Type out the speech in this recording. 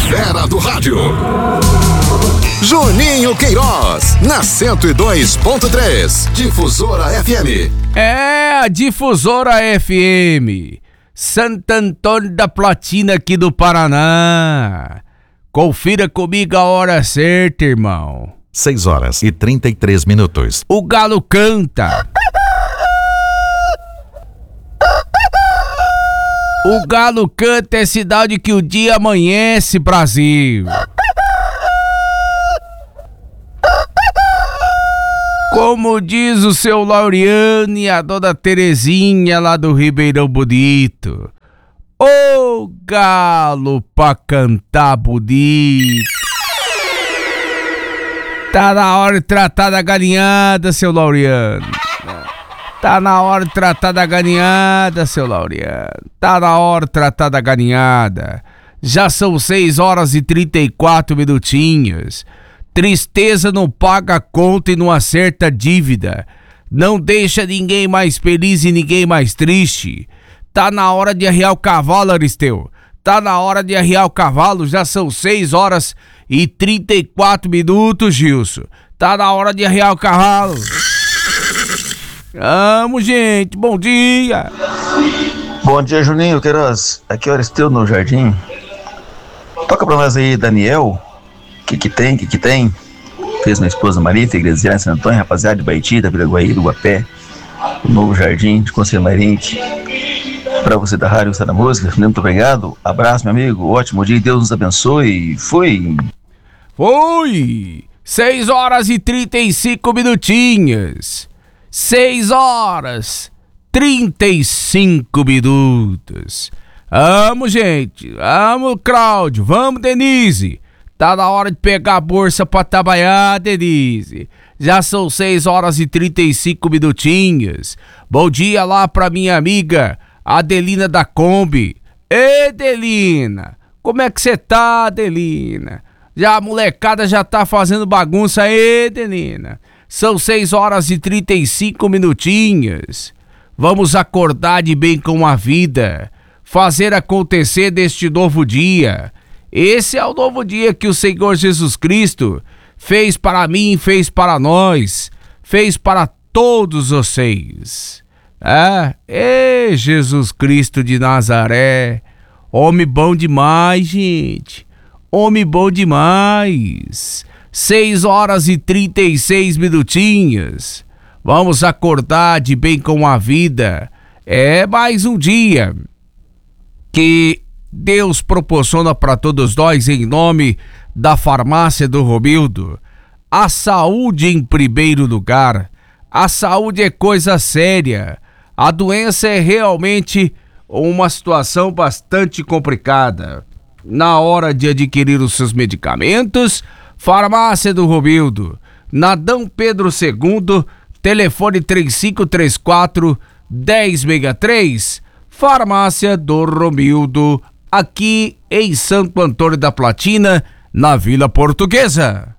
fera do rádio. Juninho Queiroz, na 102.3, Difusora FM. É a Difusora FM, Santo Antônio da Platina aqui do Paraná. Confira comigo a hora certa, irmão. 6h33. O galo canta. O galo canta é cidade que o dia amanhece, Brasil. Como diz o seu Laureano e a dona Terezinha lá do Ribeirão Bonito. Ô galo pra cantar bonito. Tá na hora de tratar da galinhada, seu Laureano. Tá na hora de tratar da galinhada, seu Laureano. Tá na hora de tratar da galinhada. Já são 6h34 minutinhos. Tristeza não paga a conta e não acerta a dívida. Não deixa ninguém mais feliz e ninguém mais triste. Tá na hora de arriar o cavalo, Aristeu. Tá na hora de arriar o cavalo. Já são 6h34 minutos, Gilson. Tá na hora de arriar o cavalo. Vamos, gente. Bom dia. Bom dia, Juninho Queiroz. Aqui é o Aristeu no Jardim. Toca pra nós aí, Daniel. Que tem? Fez minha esposa Maria, Igreja de Santo Antônio, rapaziada de Baiti, da Vila Guaí, do Guapé, do Novo Jardim, de Conselho Mairente. Pra você da Rádio Gostar da Música, muito obrigado. Abraço, meu amigo. Ótimo dia, Deus nos abençoe. Fui. 6h35 minutinhos. 6h35 minutos. Vamos, gente. Vamos, Cláudio. Vamos, Denise. Tá na hora de pegar a bolsa pra trabalhar, Denise. Já são 6h35 minutinhos. Bom dia lá pra minha amiga Adelina da Kombi. Ei, Adelina, como é que você tá, Adelina? Já a molecada já tá fazendo bagunça aí, Adelina. São 6h35 minutinhos. Vamos acordar de bem com a vida. Fazer acontecer deste novo dia. Esse é o novo dia que o Senhor Jesus Cristo fez para mim, fez para nós, fez para todos vocês. Ei, Jesus Cristo de Nazaré, homem bom demais, gente, homem bom demais. 6h36 minutinhos. Vamos acordar de bem com a vida. É mais um dia que Deus proporciona para todos nós, em nome da Farmácia do Romildo. A saúde em primeiro lugar. A saúde é coisa séria. A doença é realmente uma situação bastante complicada. Na hora de adquirir os seus medicamentos, Farmácia do Romildo, na D. Pedro II, telefone 3534-1063, Farmácia do Romildo, aqui em Santo Antônio da Platina, na Vila Portuguesa.